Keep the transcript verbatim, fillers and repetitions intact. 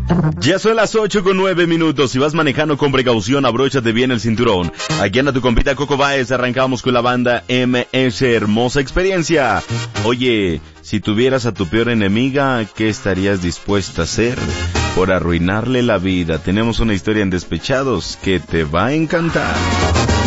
Ya son las ocho con nueve minutos. Si vas manejando con precaución, abróchate bien el cinturón. Aquí anda tu compita Coco Báez. Arrancamos con la banda M S. Hermosa experiencia. Oye, si tuvieras a tu peor enemiga, ¿qué estarías dispuesta a hacer por arruinarle la vida? Tenemos una historia en Despechados que te va a encantar.